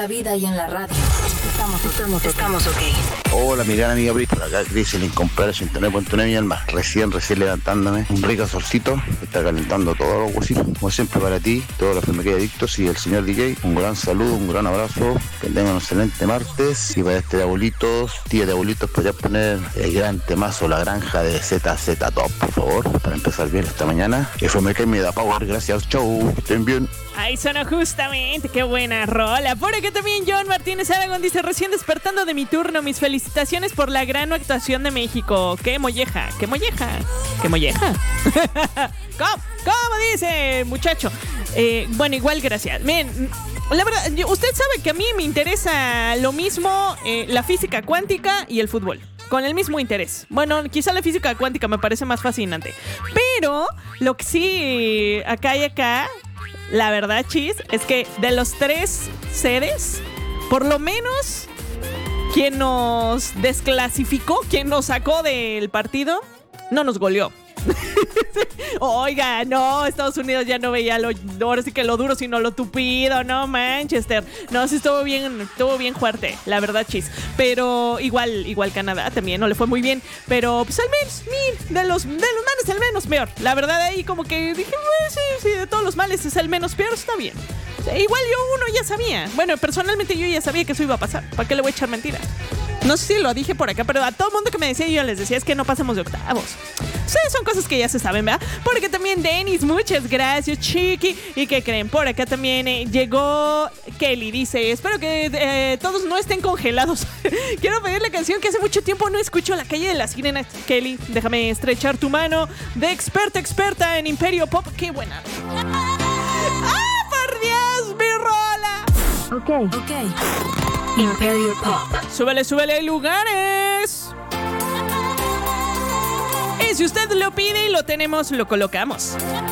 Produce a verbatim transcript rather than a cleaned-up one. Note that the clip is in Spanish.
vida y en la radio. Estamos, estamos, estamos ok. Hola, mi gran amiga Brit, por acá Cris, el incomparable ciento nueve punto nueve, mi alma. Recién, recién levantándome. Un rico solcito que está calentando todos los huesitos. Como siempre para ti, todos los enfermería adictos y el señor D J, un gran saludo, un gran abrazo. Que tengan un excelente martes. Y para este de abuelitos, tía de abuelitos, podrías poner el gran temazo, La Granja de Z Z Top, por favor, para empezar bien esta mañana. F M K me da power, gracias, chau, estén bien. Ahí sonó justamente, qué buena rola. Por acá también John Martínez Aragón dice: recién despertando de mi turno, mis felicitaciones por la gran actuación de México. ¡Qué molleja! ¡Qué molleja! ¡Qué molleja! ¿Cómo? ¿Cómo dice, muchacho? Eh, bueno, igual gracias. Miren, la verdad, usted sabe que a mí me interesa lo mismo eh, la física cuántica y el fútbol. Con el mismo interés. Bueno, quizá la física cuántica me parece más fascinante. Pero lo que sí acá y acá, la verdad, Chis, es que de los tres seres, por lo menos quien nos desclasificó, quien nos sacó del partido, no nos goleó. Oiga, no, Estados Unidos ya no veía lo, ahora sí que lo duro, sino lo tupido, no, Manchester. No, sí estuvo bien, estuvo bien fuerte, la verdad, Chis. Pero igual, igual Canadá también no le fue muy bien. Pero pues al menos, mira, de los, de los males el menos peor. La verdad ahí como que dije, bueno, sí, sí, de todos los males es el menos peor, está bien. O sea, igual yo uno ya sabía. Bueno, personalmente yo ya sabía que eso iba a pasar. ¿Para qué le voy a echar mentira? No sé si lo dije por acá, pero a todo mundo que me decía, yo les decía, es que no pasamos de octavos. Sí, son cosas que ya se saben, ¿verdad? Por acá también Denis, muchas gracias, Chiqui. ¿Y qué creen? Por acá también eh, llegó Kelly, dice: espero que eh, todos no estén congelados. Quiero pedir la canción que hace mucho tiempo no escucho, La Calle de las Sirenas. Kelly, déjame estrechar tu mano de experta, experta en Imperio Pop. ¡Qué buena! ¡Ah, por Dios, mi rola! Ok, ok. Imperio Pop. Súbele, súbele, lugares. Y si usted lo pide y lo tenemos, lo colocamos.